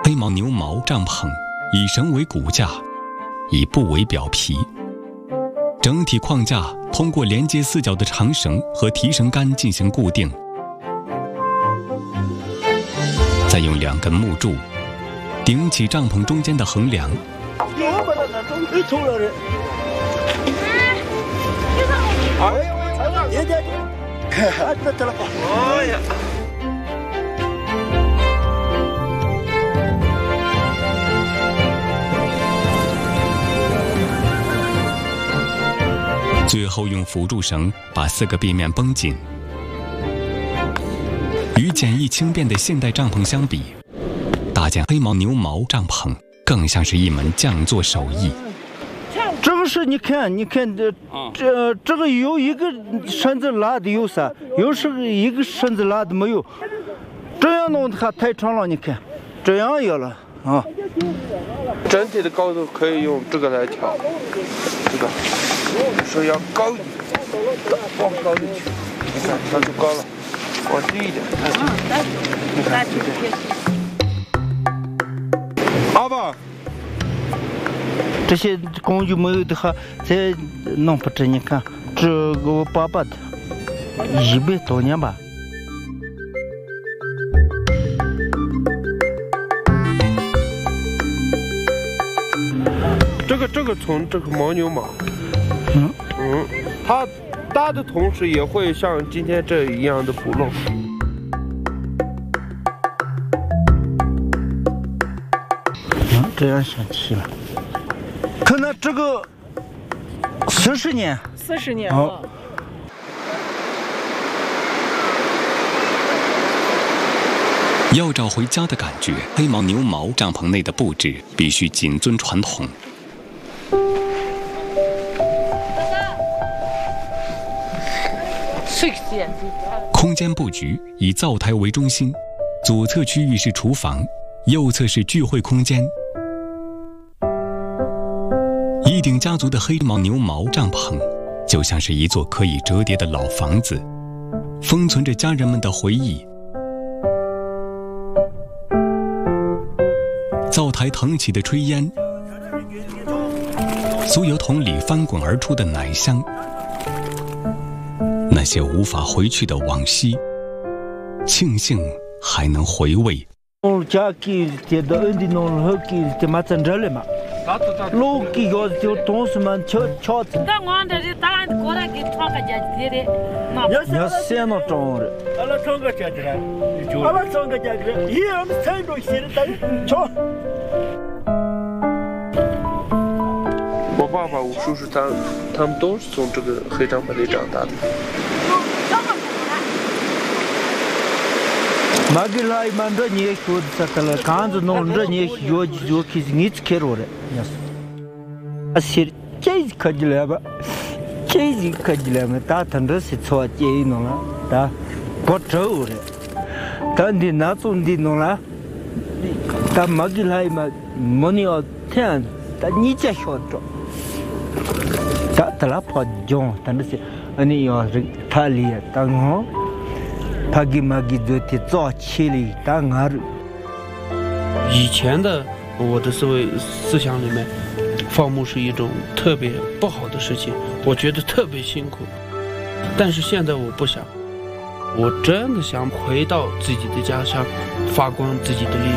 黑牦牛毛帐篷以绳为骨架，以布为表皮，整体框架通过连接四角的长绳和提绳杆进行固定，再用2根木柱顶起帐篷中间的横梁。最后用辅助绳把4个壁面绷紧。与简易轻便的现代帐篷相比，搭建黑牦牛毛帐篷更像是一门匠作手艺。 这个是你看这个有一个绳子拉的有啥，有是一个绳子拉的没有，这样弄的还太长了，你看，这样有了啊。 整体的高度可以用这个来调，这个是要高一点，往高一点去，你看它就高了，往低一点，你看这个。阿爸。 这些工具没有的话，再弄不成。你看，这个我爸爸的100多年吧。 这个从这个牦牛毛，它搭的同时也会像今天这一样的补漏。 这样想起了。可能这个40年 ，40年了。 要找回家的感觉，黑牦牛毛帐篷内的布置必须谨遵传统。空间布局以灶台为中心，左侧区域是厨房，右侧是聚会空间。一顶家族的黑牦牛毛帐篷，就像是一座可以折叠的老房子，封存着家人们的回忆。灶台腾起的炊烟，酥油桶里翻滚而出的奶香，那些无法回去的往昔，庆幸还能回味。 家给这的恩的弄了给这嘛真着了嘛。老给要就东西们瞧瞧子。 那我这里当然过来给创个家的的。 你要先弄装的。 阿拉创个家的，阿拉创个家的，一样的菜都写的等瞧。 我爸爸、我叔叔他们都是从这个黑帐篷里长大的。 马给来曼这你说的啥了？刚子弄这你就开始你开了的，也是。啊，是这可起来吧？这可起来嘛？大腾这是错这弄了，大过周的，但你那种的弄了，但马给来嘛，没你要听，但你这晓得。他拉跑john，但是你要是他里当好。Pagi magi做的早起的当儿。 以前的我的思想里面，放牧是一种特别不好的事情，我觉得特别辛苦。但是现在我不想，我真的想回到自己的家乡，发光自己的力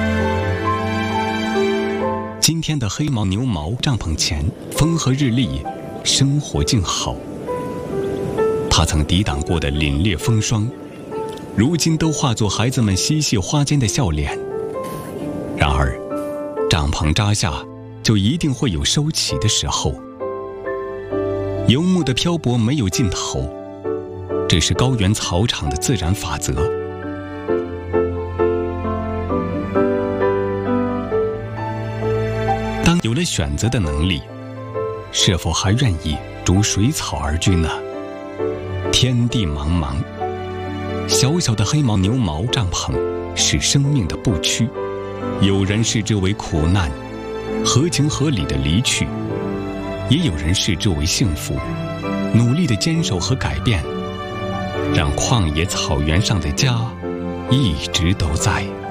量。 今天的黑牦牛毛帐篷前，风和日丽，生活静好。它曾抵挡过的凛冽风霜，如今都化作孩子们嬉戏花间的笑脸。然而，帐篷扎下，就一定会有收起的时候。游牧的漂泊没有尽头，这是高原草场的自然法则。当有了选择的能力，是否还愿意逐水草而居呢？天地茫茫，小小的黑牦牛毛帐篷是生命的不屈，有人视之为苦难，合情合理的离去，也有人视之为幸福，努力的坚守和改变，让旷野草原上的家一直都在。